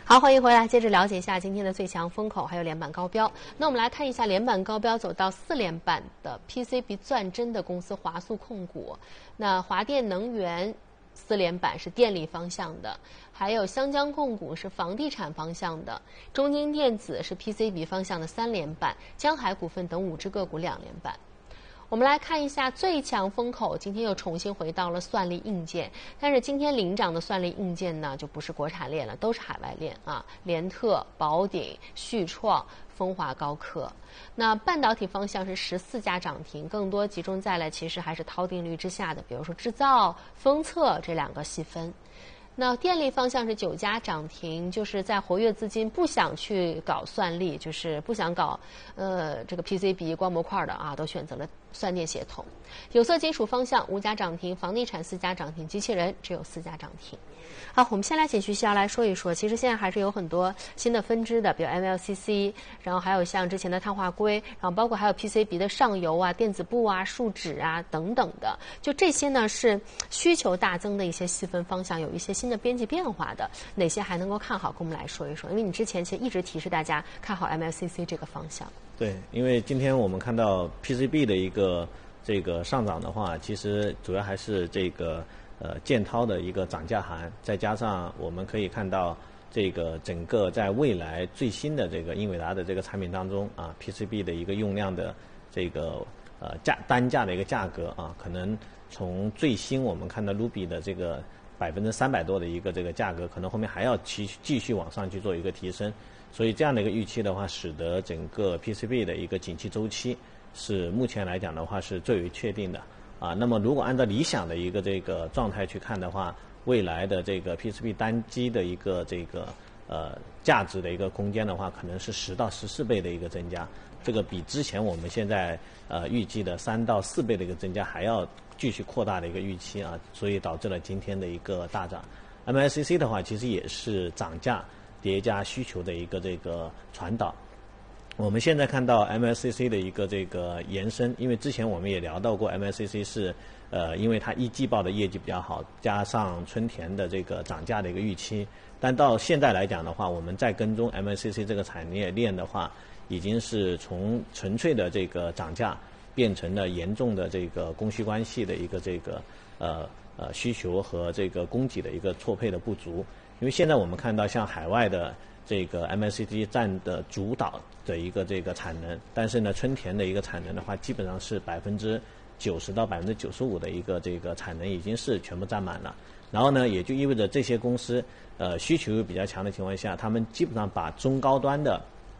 好，欢迎回来，接着了解一下今天的最强风口，还有连板高标。那我们来看一下连板高标走到4连板的 PCB 钻针的公司华塑控股。那华电能源4连板是电力方向的，还有湘江控股是房地产方向的，中金电子是 PCB 方向的3连板，江海股份等5只个股2连板。我们来看一下最强风口，今天又重新回到了算力硬件，但是今天领涨的算力硬件呢，就不是国产链了，都是海外链啊，联特、宝鼎、旭创、风华高科。那半导体方向是14家涨停，更多集中在了其实还是涛定律之下的，比如说制造、封测这2个细分。那电力方向是9家涨停，就是在活跃资金不想去搞算力，就是不想搞这个 PCB 光模块的啊，都选择了算电协同。有色金属方向5家涨停，房地产4家涨停，机器人只有4家涨停。好，我们先来请徐校来说一说，其实现在还是有很多新的分支的，比如 MLCC， 然后还有像之前的碳化硅，然后包括还有 PCB 的上游啊、电子布啊、树脂啊等等的，就这些呢是需求大增的一些细分方向，有一些新的边际变化的，哪些还能够看好？跟我们来说一说，因为你之前其实一直提示大家看好 MLCC 这个方向。 对，因为今天我们看到 PCB 的一个这个上涨的话，其实主要还是这个建滔的一个涨价函，再加上我们可以看到这个整个在未来最新的这个英伟达的这个产品当中啊 ，PCB 的一个用量的这个单价的一个价格啊，可能从最新我们看到 Ruby 的这个300%多的一个这个价格，可能后面还要继续往上去做一个提升，所以这样的一个预期的话，使得整个 PCB 的一个景气周期是目前来讲的话是最为确定的啊。那么如果按照理想的一个这个状态去看的话，未来的这个 PCB 单机的一个这个价值的一个空间的话，可能是10到14倍的一个增加，这个比之前我们现在预计的3到4倍的一个增加还要继续扩大的一个预期啊，所以导致了今天的一个大涨。MLCC 的话，其实也是涨价叠加需求的一个这个传导。我们现在看到 MLCC 的一个这个延伸，因为之前我们也聊到过 MLCC 是因为它一季报的业绩比较好，加上春田的这个涨价的一个预期，但到现在来讲的话，我们再跟踪 MLCC 这个产业链的话，已经是从纯粹的这个涨价变成了严重的这个供需关系的一个这个需求和这个供给的一个错配的不足。因为现在我们看到像海外的这个 MLCC 占的主导的一个这个产能，但是呢，春田的一个产能的话，基本上是90%到95%的一个这个产能已经是全部占满了。然后呢，也就意味着这些公司需求比较强的情况下，他们基本上把中高端的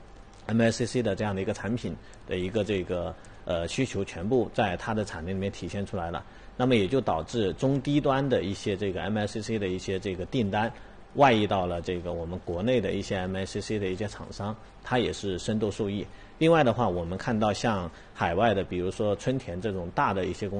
MLCC 的这样的一个产品的一个这个需求全部在它的产能里面体现出来了。那么也就导致中低端的一些这个 MLCC 的一些这个订单外溢到了这个我们国内的一些 MLCC 的一些厂商，它也是深度受益。另外的话，我们看到像海外的，比如说春田这种大的一些公司